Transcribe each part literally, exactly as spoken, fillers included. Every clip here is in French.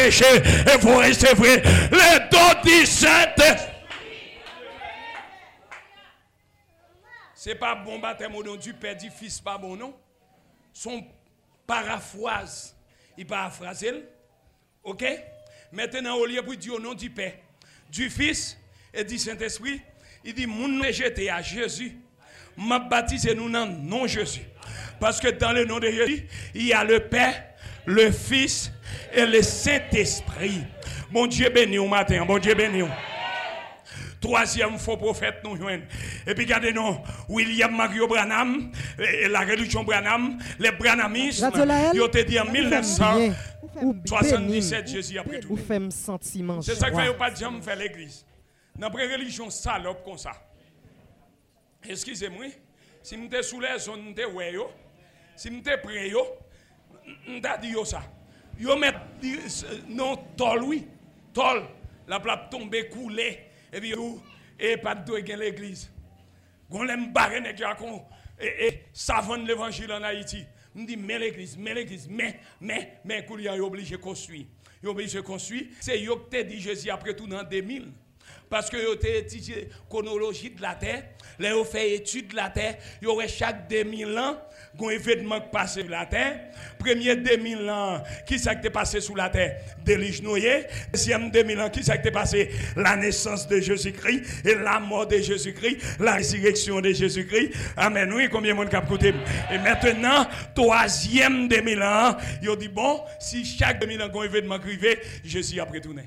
péché et vous recevrez les dons du Saint-Esprit. C'est pas bon baptême au nom du Père, du Fils, pas bon non. Son paraphrase, il paraphrase, ok? Maintenant, au lieu pour dire au nom du Père, du Fils et du Saint-Esprit, il dit, mon nom est jeté à Jésus, m'a baptisé nous dans le nom de Jésus. Parce que dans le nom de Jésus, il y a le Père, le Fils et le Saint-Esprit. Bon Dieu béni au matin, bon Dieu béni. Troisième faux prophète nous joignent. Et puis regardez-nous, William Mario Branham, la religion Branham, les Branhamismes, ils ont été dit en mille neuf cent soixante-dix-sept, Jésus a pris tout. C'est ça que vous ne pas jamais faire l'église. Dans la religion salope comme ça. Excusez-moi, si vous êtes sous les zones de Weyo, si vous êtes prêt, vous avez dit ça. Vous mettez non, tol, oui, tol, la plate tombée, coulée. Et puis, et pas de dans l'église. On l'aime barrer, et et savon l'évangile en Haïti. On dit, mais l'église, mais l'église, mais, mais, mais, qu'on est obligé de construire. Il est obligé de construire. C'est eux qui ont dit Jésus après tout dans deux mille. Parce que vous avez étudié la chronologie de la terre, vous avez fait étude de la terre, il y aurait chaque deux mille ans un événement qui passe sur la terre. Premier deux mille ans, qui s'est passé sur la terre? Déluge Noé. Deuxième deux mille ans, qui s'est passé? La naissance de Jésus-Christ et la mort de Jésus-Christ, la résurrection de Jésus-Christ. Amen. Oui, combien de monde cap côté? Et maintenant, troisième deux mille ans, il dit bon, si chaque deux mille ans un événement qui arrive, Jésus a retourné.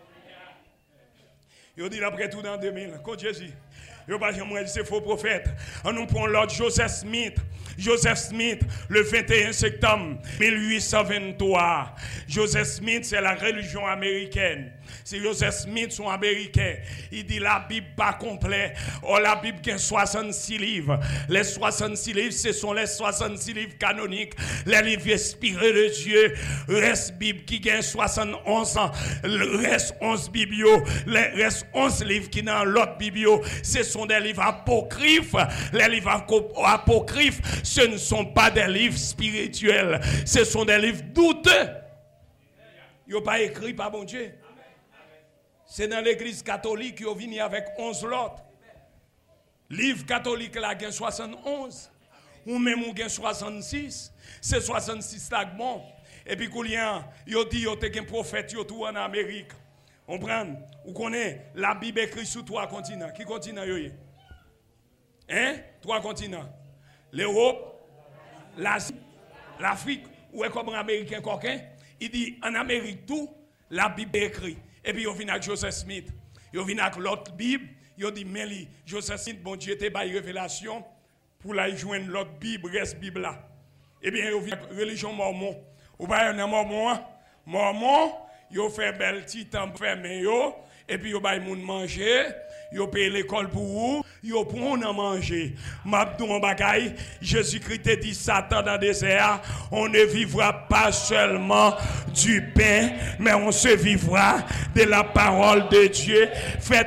Il dit après tout dans deux mille, quand Jésus. Il n'y a pas de c'est faux prophète. On nous prend l'autre Joseph Smith. Joseph Smith, le vingt et un septembre mille huit cent vingt-trois. Joseph Smith, c'est la religion américaine. C'est Joseph Smith, sont américains. Il dit la Bible pas complète. Oh, la Bible a soixante-six livres. Les soixante-six livres, ce sont les soixante-six livres canoniques. Les livres inspirés de Dieu. Reste Bible qui a soixante-onze ans. Reste onze biblios. Reste onze livres qui dans l'autre biblio. Ce sont des livres apocryphes. Les livres apocryphes, ce ne sont pas des livres spirituels. Ce sont des livres douteux. Ils n'ont pas écrit par bon Dieu. C'est dans l'église catholique qu'ils ont venu avec onze lots. Livre catholique là, il y a soixante-onze. Ou même il y a soixante-six. C'est soixante-six là bon. Et puis, il y a dit qu'il y a un prophète tout en Amérique. On prend, vous connaissez, la Bible écrit sur trois continents. Qui continent yoye? Hein? Trois continents. L'Europe, l'Asie, l'Afrique. Ou est comme un Américain coquin? Il dit, en Amérique tout, la Bible est écrite. Et puis, il vient avec Joseph Smith. Il vient avec l'autre Bible. Il dit, mais Joseph Smith, bon Dieu, était une révélation pour la joindre l'autre Bible, reste Bible là. Et bien, il vient avec la religion mormon. Ou pas, il y a un mormon. Mormon, il fait bel petit temps fermé. Et puis, il va manger. Yo paye l'école pour vous, yo pour on manger. M'abdou en bagaille, Jésus-Christ te dit Satan dans le désert, on ne vivra pas seulement du pain, mais on se vivra de la parole de Dieu. Faites